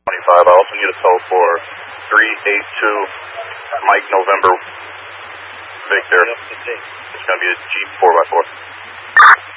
25. I also need a tow for 382 Mike November Victor. It's going to be a Jeep 4x4.